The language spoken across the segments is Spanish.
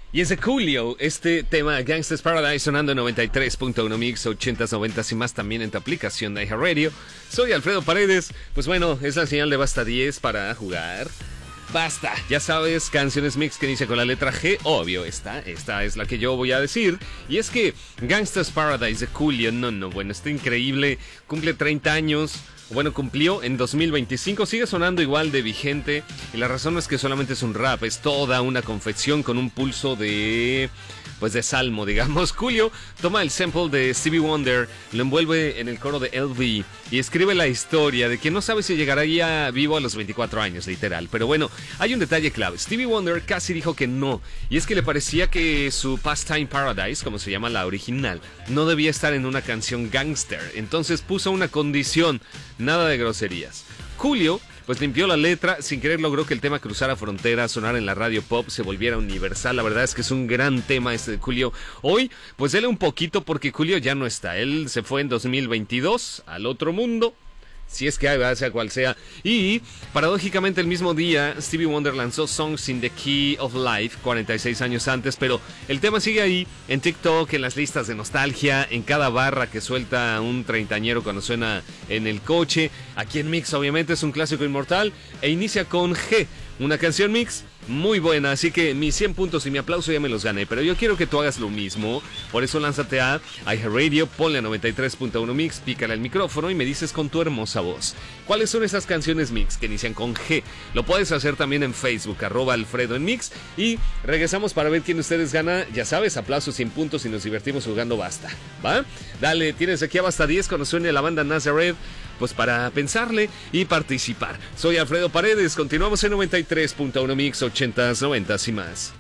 Y es de Coolio, este tema Gangsta's Paradise sonando en 93.1 Mix, 80s, 90s y más también en tu aplicación de iHeartRadio. Soy Alfredo Paredes. Pues bueno, es la señal de Basta 10 para jugar. Basta, ya sabes, canciones mix que inicia con la letra G. Obvio, esta es la que yo voy a decir. Y es que Gangsta's Paradise de Coolio, bueno, está increíble. Cumple 30 años. Bueno, cumplió en 2025, sigue sonando igual de vigente. Y la razón no es que solamente es un rap, es toda una confección con un pulso de salmo, digamos. Coolio toma el sample de Stevie Wonder, lo envuelve en el coro de LV y escribe la historia de que no sabe si llegará ya vivo a los 24 años, literal. Pero bueno, hay un detalle clave. Stevie Wonder casi dijo que no, y es que le parecía que su Pastime Paradise, como se llama la original, no debía estar en una canción gangster. Entonces puso una condición: nada de groserías. Coolio pues limpió la letra, sin querer logró que el tema cruzara fronteras, sonara en la radio pop, se volviera universal. La verdad es que es un gran tema este de Coolio. Hoy, pues dele un poquito porque Coolio ya no está. Él se fue en 2022 al otro mundo, si es que hay, sea cual sea. Y paradójicamente el mismo día Stevie Wonder lanzó Songs in the Key of Life 46 años antes, pero el tema sigue ahí en TikTok, en las listas de nostalgia, en cada barra que suelta un treintañero cuando suena en el coche. Aquí en Mix obviamente es un clásico inmortal e inicia con G, una canción mix muy buena, así que mis 100 puntos y mi aplauso ya me los gané, pero yo quiero que tú hagas lo mismo. Por eso lánzate a iHeartRadio, ponle a 93.1 Mix, pícale al micrófono y me dices con tu hermosa voz cuáles son esas canciones mix que inician con G. Lo puedes hacer también en Facebook, @Alfredo en Mix, y regresamos para ver quién de ustedes gana. Ya sabes, aplausos, 100 puntos y nos divertimos jugando Basta, ¿va? Dale, tienes aquí a Basta 10 cuando suene la banda Nazareth, pues para pensarle y participar. Soy Alfredo Paredes, continuamos en 93.1 Mix, 80s, 90s y más.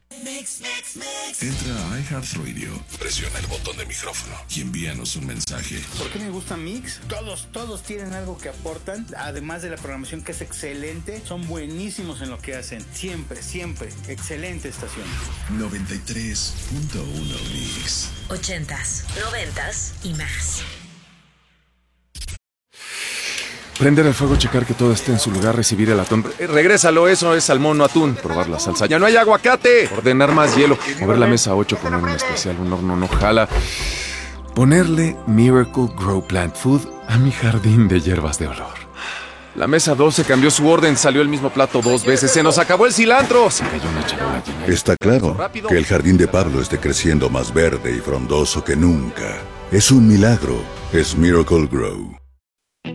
Entra a iHeartRadio, presiona el botón de micrófono y envíanos un mensaje. ¿Por qué me gusta Mix? Todos tienen algo que aportan, además de la programación que es excelente, son buenísimos en lo que hacen, siempre, excelente estación. 93.1 Mix. 80s, 90s y más. Prender el fuego, checar que todo esté en su lugar, recibir el atún. Regrésalo, eso es salmón, no atún. Probar la salsa. ¡Ya no hay aguacate! Ordenar más hielo. Mover la mesa 8, poner un especial, un horno no jala. Ponerle Miracle Grow Plant Food a mi jardín de hierbas de olor. La mesa 12 cambió su orden, salió el mismo plato 2 veces. ¡Se nos acabó el cilantro! Se cayó una charola llena. Está claro que el jardín de Pablo esté creciendo más verde y frondoso que nunca. Es un milagro. Es Miracle Grow.